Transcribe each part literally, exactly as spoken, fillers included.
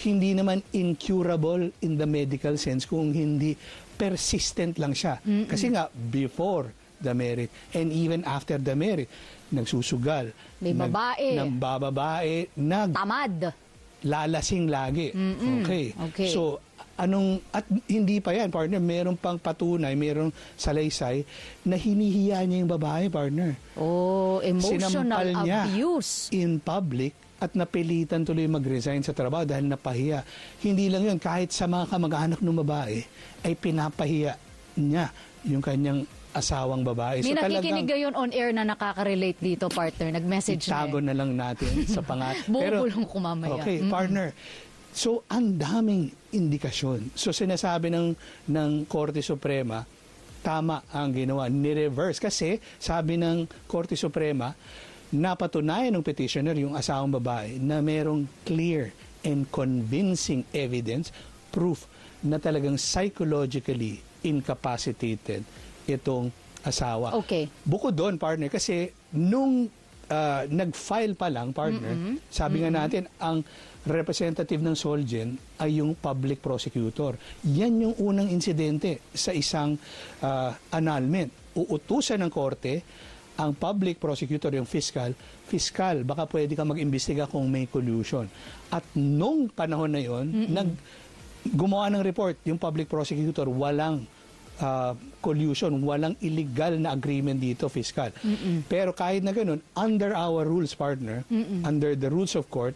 hindi naman incurable in the medical sense kung hindi persistent lang siya. Mm-mm. Kasi nga, before the marriage and even after the marriage, nagsusugal. May babae. Nag, bababae. Nag, Tamad. Lalasing lagi. Mm-mm. Okay. Okay. So, anong, at hindi pa yan, partner, meron pang patunay, meron salaysay na hinihiya niya yung babae, partner. Oh, emotional Sinampal niya abuse. in public at napilitan tuloy mag-resign sa trabaho dahil napahiya. Hindi lang yun, kahit sa mga kamag-anak ng babae, ay pinapahiya niya yung kanyang asawang babae. May so, nakikinig ngayon on air na nakaka-relate dito, partner. Nag-message na itago eh. na lang natin sa pangalan. Bubulong ko mamaya. Okay, Mm-mm. partner. So, ang daming indikasyon. So, sinasabi ng, ng Korte Suprema, tama ang ginawa, ni-reverse. Kasi, sabi ng Korte Suprema, napatunayan ng petitioner, yung asawang babae, na merong clear and convincing evidence, proof, na talagang psychologically incapacitated itong asawa. Okay. Bukod doon, partner, kasi nung uh, nag-file pa lang, partner, Mm-mm. sabi Mm-mm. nga natin, ang representative ng Solgen ay yung public prosecutor. Yan yung unang insidente sa isang uh, annulment. Uutusan ng korte ang public prosecutor, yung fiscal, fiscal, baka pwede ka mag-imbestiga kung may collusion. At nung panahon na yon, nag gumawa ng report yung public prosecutor, walang uh, collusion, walang illegal na agreement dito, fiscal. Mm-mm. Pero kahit na ganun, under our rules, partner, Mm-mm. under the rules of court,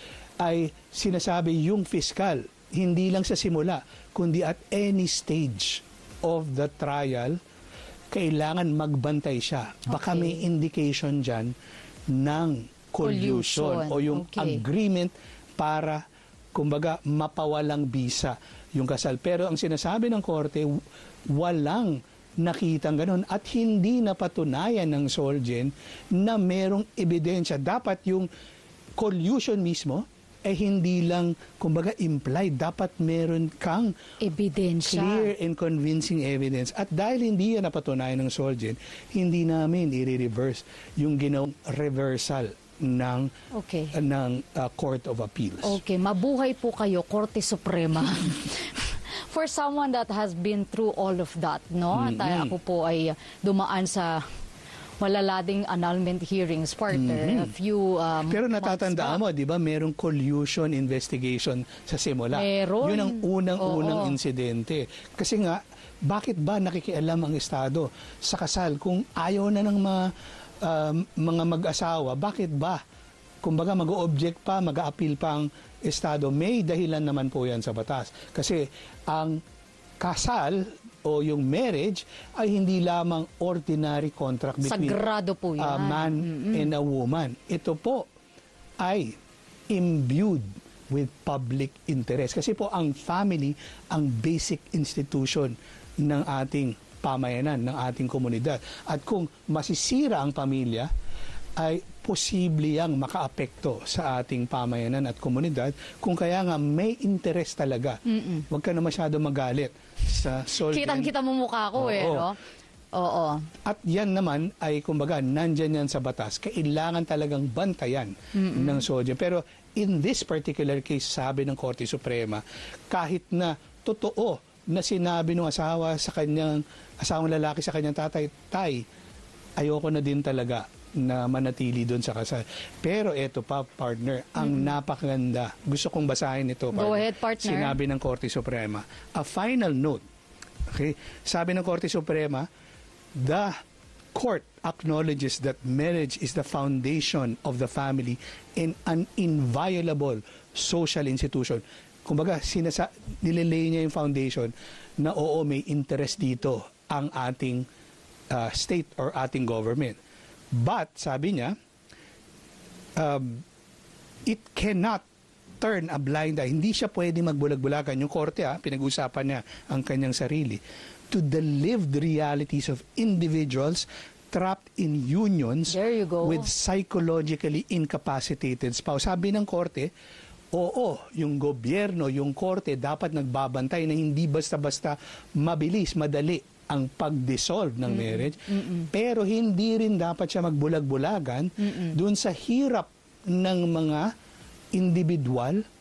ay sinasabi yung fiscal, hindi lang sa simula, kundi at any stage of the trial, kailangan magbantay siya. Baka Okay. may indication dyan ng collusion, Collusion. o yung Okay. agreement para, kumbaga, mapawalang bisa yung kasal. Pero ang sinasabi ng korte, walang nakitang ganun at hindi napatunayan ng Solgen na merong ebidensya. Dapat yung collusion mismo ay hindi lang, kumbaga, implied. Dapat meron kang Ebidensya. clear and convincing evidence. At dahil hindi yan napatunayan ng Solgen, hindi namin i-reverse yung ginawang reversal ng Okay. uh, ng uh, Court of Appeals. Okay, mabuhay po kayo, Korte Suprema. For someone that has been through all of that, no? At uh, ako po ay dumaan sa malalading annulment hearings, partner, a few um, Pero months natatandaan back. mo, di ba, merong collusion investigation sa simula. Meron. Yun ang unang-unang Oo. insidente. Kasi nga, bakit ba nakikialam ang Estado sa kasal? Kung ayaw na ng mga, um, mga mag-asawa, bakit ba? Kumbaga, mag-o-object pa, mag-a-appeal pa ang Estado. May dahilan naman po yan sa batas. Kasi ang kasal o yung marriage ay hindi lamang ordinary contract between Sagrado po yan. a man Mm-mm. and a woman. Ito po ay imbued with public interest. Kasi po ang family, ang basic institution ng ating pamayanan, ng ating komunidad. At kung masisira ang pamilya, ay posible yang makaapekto sa ating pamayanan at komunidad. Kung kaya nga may interest talaga, Mm-mm. huwag ka na masyado magalit sa Solgen. Kitang-kita mo mukha ko eh, Oo. no? Oo. At yan naman ay, kumbaga, nandyan yan sa batas. Kailangan talagang bantayan ng Solgen. Pero in this particular case, sabi ng Korte Suprema, kahit na totoo na sinabi ng asawa sa kanyang, asawang lalaki sa kanyang tatay, tay, ayoko na din talaga na manatili doon sa kasal. Pero eto pa, partner, ang napakaganda. Gusto kong basahin ito, partner. Go ahead, partner. Sinabi ng Korte Suprema. A final note. Okay? Sabi ng Korte Suprema, the court acknowledges that marriage is the foundation of the family and an inviolable social institution. Kumbaga, sinasa nililay niya yung foundation na oo, may interest dito ang ating uh, state or ating government. But, sabi niya, um, it cannot turn a blind eye. Hindi siya pwede magbulag-bulagan. Yung korte, ha, pinag-usapan niya ang kanyang sarili. To the lived realities of individuals trapped in unions There you go. with psychologically incapacitated spouse. Sabi ng korte, oo, yung gobyerno, yung korte, dapat nagbabantay na hindi basta-basta mabilis, madali ang pag-dissolve ng marriage. Mm-mm. Pero hindi rin dapat siya magbulag-bulagan Mm-mm. doon sa hirap ng mga individual